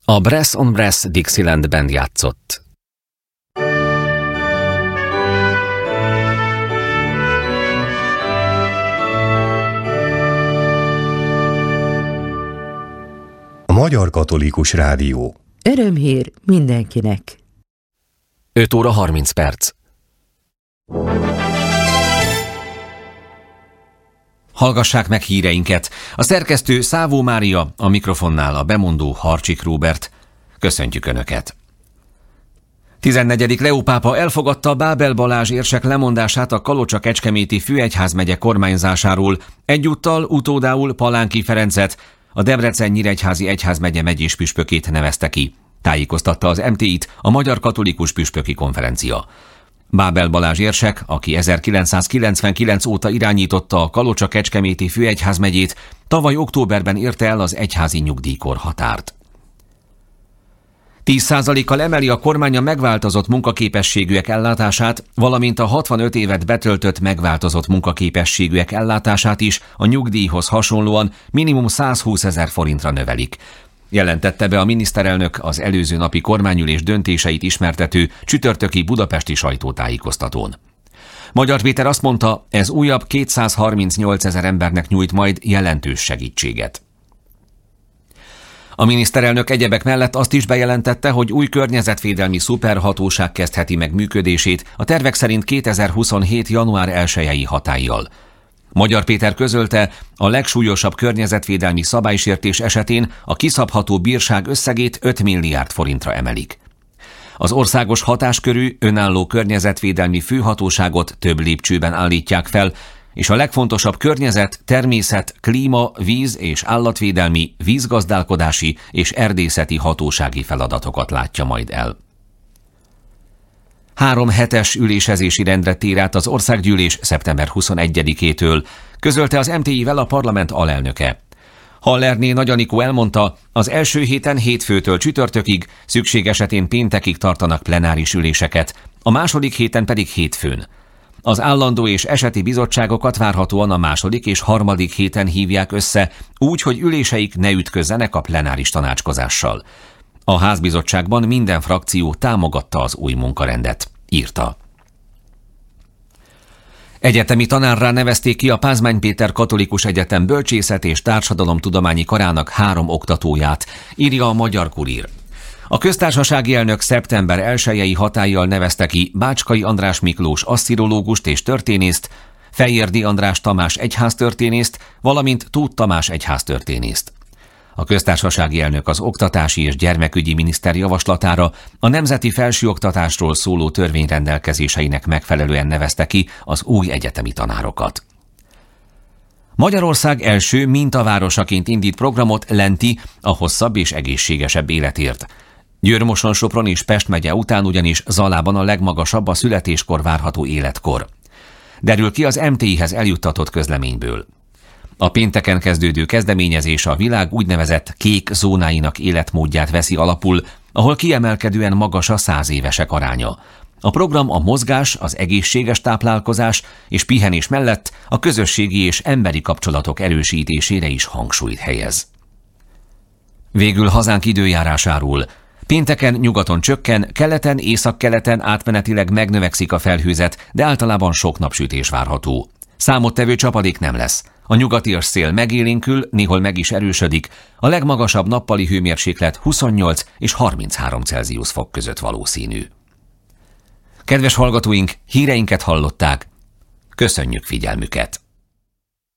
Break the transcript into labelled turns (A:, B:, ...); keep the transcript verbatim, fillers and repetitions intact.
A: A Brass on Brass Dixieland Band játszott.
B: A Magyar Katolikus Rádió.
C: Örömhír mindenkinek.
A: öt óra harminc perc. Hallgassák meg híreinket. A szerkesztő Szávó Mária, a mikrofonnál a bemondó Harcsik Róbert. Köszöntjük Önöket! tizennegyedik Leó pápa elfogadta Bábel Balázs érsek lemondását a Kalocsa-Kecskeméti főegyházmegye kormányzásáról, egyúttal utódául Palánki Ferencet, a Debrecen-Nyíregyházi egyházmegye megyés püspökét nevezte ki, tájékoztatta az em té í-t a Magyar Katolikus Püspöki Konferencia. Bábel Balázs érsek, aki ezerkilencszázkilencvenkilenc óta irányította a Kalocsa-Kecskeméti főegyházmegyét, tavaly októberben érte el az egyházi nyugdíjkor határt. tíz százalékkal emeli a kormány a megváltozott munkaképességűek ellátását, valamint a hatvanöt évet betöltött megváltozott munkaképességűek ellátását is a nyugdíjhoz hasonlóan minimum százhúszezer forintra növelik. Jelentette be a miniszterelnök az előző napi kormányülés döntéseit ismertető csütörtöki budapesti sajtótájékoztatón. Magyar Péter azt mondta, ez újabb kétszázharmincnyolc ezer embernek nyújt majd jelentős segítséget. A miniszterelnök egyebek mellett azt is bejelentette, hogy új környezetvédelmi szuperhatóság kezdheti meg működését, a tervek szerint kétezer-huszonhét. január elsejei hatállyal. Magyar Péter közölte, a legsúlyosabb környezetvédelmi szabálysértés esetén a kiszabható bírság összegét öt milliárd forintra emelik. Az országos hatáskörű, önálló környezetvédelmi főhatóságot több lépcsőben állítják fel, és a legfontosabb környezet, természet, klíma, víz és állatvédelmi, vízgazdálkodási és erdészeti hatósági feladatokat látja majd el. Három hetes ülésezési rendre tér át az országgyűlés szeptember huszonegyedikétől, közölte az em té í-vel a parlament alelnöke. Hallerné Nagy Anikó elmondta, az első héten hétfőtől csütörtökig, szükség esetén péntekig tartanak plenáris üléseket, a második héten pedig hétfőn. Az állandó és eseti bizottságokat várhatóan a második és harmadik héten hívják össze, úgy, hogy üléseik ne ütközzenek a plenáris tanácskozással. A házbizottságban minden frakció támogatta az új munkarendet, írta. Egyetemi tanárrá nevezték ki a Pázmány Péter Katolikus Egyetem Bölcsészet és Társadalomtudományi Karának három oktatóját, írja a Magyar Kurír. A köztársasági elnök szeptember elsejei hatállyal nevezte ki Bácskai András Miklós asszirológust és történészt, Fejérdi András Tamás egyháztörténészt, valamint Tóth Tamás egyháztörténészt. A köztársasági elnök az oktatási és gyermekügyi miniszter javaslatára a nemzeti felsőoktatásról szóló törvény rendelkezéseinek megfelelően nevezte ki az új egyetemi tanárokat. Magyarország első mintavárosaként indít programot Lenti, a hosszabb és egészségesebb életért. Győr-Moson-Sopron és Pest megye után ugyanis Zalában a legmagasabb a születéskor várható életkor. Derül ki az em té í-hez eljuttatott közleményből. A pénteken kezdődő kezdeményezés a világ úgynevezett kék zónáinak életmódját veszi alapul, ahol kiemelkedően magas a száz évesek aránya. A program a mozgás, az egészséges táplálkozás és pihenés mellett a közösségi és emberi kapcsolatok erősítésére is hangsúlyt helyez. Végül hazánk időjárásáról. Pénteken nyugaton csökken, keleten, északkeleten átmenetileg megnövekszik a felhőzet, de általában sok napsütés várható. Számottevő csapadék nem lesz. A nyugati szél megélénkül, néhol meg is erősödik, a legmagasabb nappali hőmérséklet huszonnyolc és harminchárom Celsius fok között valószínű. Kedves hallgatóink, híreinket hallották. Köszönjük figyelmüket!